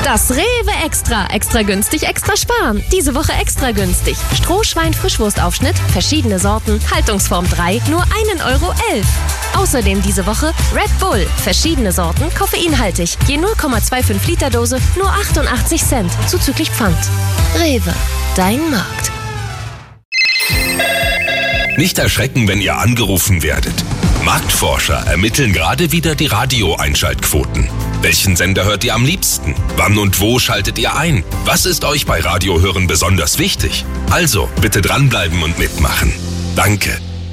Das Rewe Extra. Extra günstig, extra sparen. Diese Woche extra günstig. Strohschwein-Frischwurstaufschnitt, verschiedene Sorten, Haltungsform 3, nur 1,11 Euro. Außerdem diese Woche Red Bull, verschiedene Sorten, koffeinhaltig. Je 0,25 Liter Dose, nur 88 Cent, zuzüglich Pfand. Rewe, dein Markt. Nicht erschrecken, wenn ihr angerufen werdet. Marktforscher ermitteln gerade wieder die Radio-Einschaltquoten. Welchen Sender hört ihr am liebsten? Wann und wo schaltet ihr ein? Was ist euch bei Radiohören besonders wichtig? Also, bitte dranbleiben und mitmachen. Danke.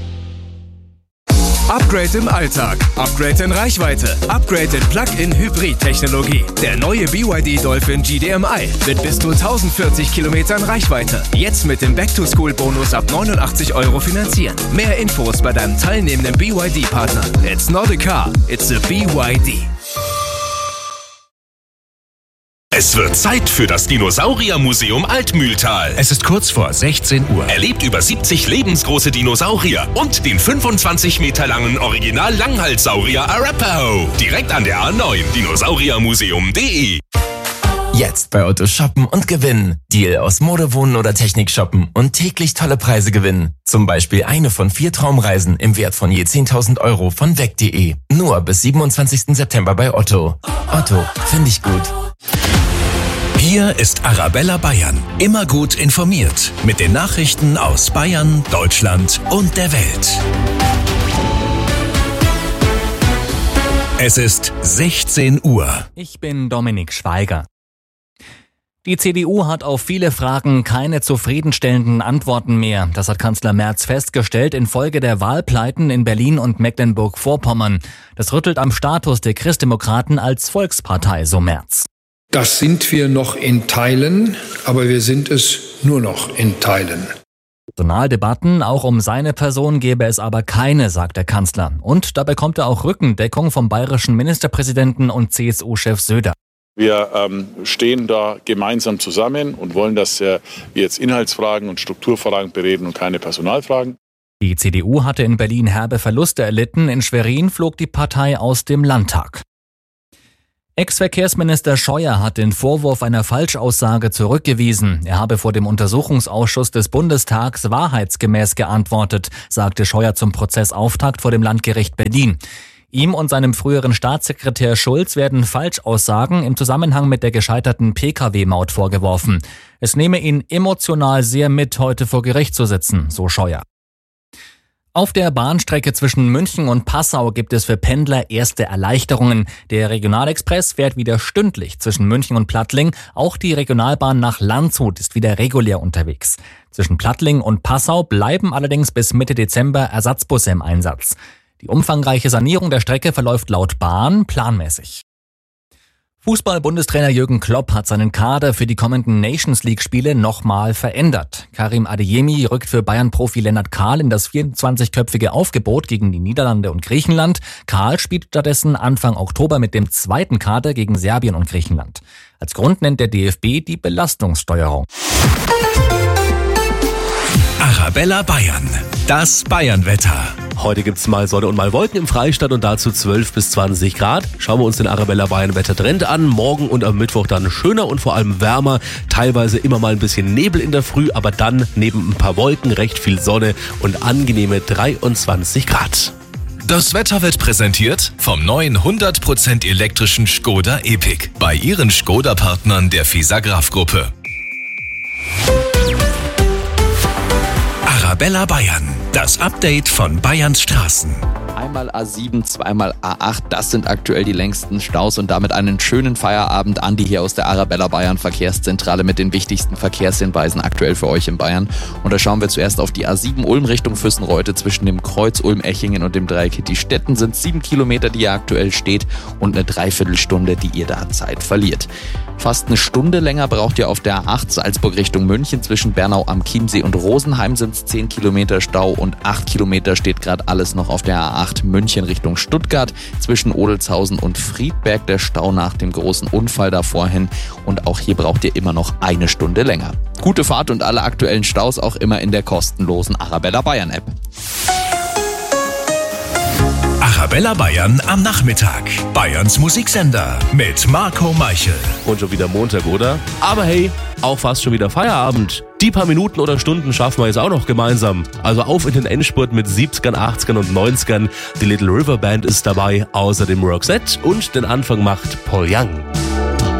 Upgrade im Alltag, Upgrade in Reichweite, Upgrade in Plug-in-Hybrid-Technologie. Der neue BYD Dolphin GDMI mit bis zu 1040 Kilometern Reichweite. Jetzt mit dem Back-to-School-Bonus ab 89 Euro finanzieren. Mehr Infos bei deinem teilnehmenden BYD-Partner. It's not a car, it's a BYD. Es wird Zeit für das Dinosauriermuseum Altmühltal. Es ist kurz vor 16 Uhr. Erlebt über 70 lebensgroße Dinosaurier und den 25 Meter langen Original-Langhalssaurier Arapaho. Direkt an der A9, dinosauriermuseum.de. Jetzt bei Otto shoppen und gewinnen. Deal aus Mode, Wohnen oder Technik shoppen und täglich tolle Preise gewinnen. Zum Beispiel eine von 4 Traumreisen im Wert von je 10.000 Euro von weg.de. Nur bis 27. September bei Otto. Otto, finde ich gut. Hier ist Arabella Bayern. Immer gut informiert. Mit den Nachrichten aus Bayern, Deutschland und der Welt. Es ist 16 Uhr. Ich bin Dominik Schweiger. Die CDU hat auf viele Fragen keine zufriedenstellenden Antworten mehr. Das hat Kanzler Merz festgestellt infolge der Wahlpleiten in Berlin und Mecklenburg-Vorpommern. Das rüttelt am Status der Christdemokraten als Volkspartei, so Merz. Das sind wir noch in Teilen, aber wir sind es nur noch in Teilen. Personaldebatten, auch um seine Person gäbe es aber keine, sagt der Kanzler. Und da bekommt er auch Rückendeckung vom bayerischen Ministerpräsidenten und CSU-Chef Söder. Wir stehen da gemeinsam zusammen und wollen, dass wir jetzt Inhaltsfragen und Strukturfragen bereden und keine Personalfragen. Die CDU hatte in Berlin herbe Verluste erlitten. In Schwerin flog die Partei aus dem Landtag. Ex-Verkehrsminister Scheuer hat den Vorwurf einer Falschaussage zurückgewiesen. Er habe vor dem Untersuchungsausschuss des Bundestags wahrheitsgemäß geantwortet, sagte Scheuer zum Prozessauftakt vor dem Landgericht Berlin. Ihm und seinem früheren Staatssekretär Schulz werden Falschaussagen im Zusammenhang mit der gescheiterten Pkw-Maut vorgeworfen. Es nehme ihn emotional sehr mit, heute vor Gericht zu sitzen, so Scheuer. Auf der Bahnstrecke zwischen München und Passau gibt es für Pendler erste Erleichterungen. Der Regionalexpress fährt wieder stündlich zwischen München und Plattling. Auch die Regionalbahn nach Landshut ist wieder regulär unterwegs. Zwischen Plattling und Passau bleiben allerdings bis Mitte Dezember Ersatzbusse im Einsatz. Die umfangreiche Sanierung der Strecke verläuft laut Bahn planmäßig. Fußball-Bundestrainer Jürgen Klopp hat seinen Kader für die kommenden Nations-League-Spiele nochmal verändert. Karim Adeyemi rückt für Bayern-Profi Lennart Kahl in das 24-köpfige Aufgebot gegen die Niederlande und Griechenland. Kahl spielt stattdessen Anfang Oktober mit dem zweiten Kader gegen Serbien und Griechenland. Als Grund nennt der DFB die Belastungssteuerung. Arabella Bayern. Das Bayern-Wetter. Heute gibt's mal Sonne und mal Wolken im Freistaat und dazu 12 bis 20 Grad. Schauen wir uns den Arabella Bayern Wettertrend an. Morgen und am Mittwoch dann schöner und vor allem wärmer. Teilweise immer mal ein bisschen Nebel in der Früh, aber dann neben ein paar Wolken recht viel Sonne und angenehme 23 Grad. Das Wetter wird präsentiert vom neuen 100% elektrischen Škoda Epiq bei Ihren Škoda-Partnern der FISA-Graf-Gruppe. Arabella Bayern, das Update von Bayerns Straßen. Einmal A7, zweimal A8, das sind aktuell die längsten Staus und damit einen schönen Feierabend. Andi hier aus der Arabella Bayern Verkehrszentrale mit den wichtigsten Verkehrshinweisen aktuell für euch in Bayern. Und da schauen wir zuerst auf die A7 Ulm Richtung Füssenreute. Zwischen dem Kreuz Ulm-Echingen und dem Dreieck Hitti-Stetten sind 7 Kilometer, die ihr aktuell steht und eine Dreiviertelstunde, die ihr da Zeit verliert. Fast eine Stunde länger braucht ihr auf der A8 Salzburg Richtung München. Zwischen Bernau am Chiemsee und Rosenheim sind es 10 Kilometer Stau und 8 Kilometer steht gerade alles noch auf der A8 München Richtung Stuttgart. Zwischen Odelshausen und Friedberg der Stau nach dem großen Unfall da vorhin. Und auch hier braucht ihr immer noch eine Stunde länger. Gute Fahrt und alle aktuellen Staus auch immer in der kostenlosen Arabella Bayern App. Arabella Bayern am Nachmittag. Bayerns Musiksender mit Marco Meichel. Und schon wieder Montag, oder? Aber hey, auch fast schon wieder Feierabend. Die paar Minuten oder Stunden schaffen wir jetzt auch noch gemeinsam. Also auf in den Endspurt mit 70ern, 80ern und 90ern. Die Little River Band ist dabei, außerdem Roxette und den Anfang macht Paul Young.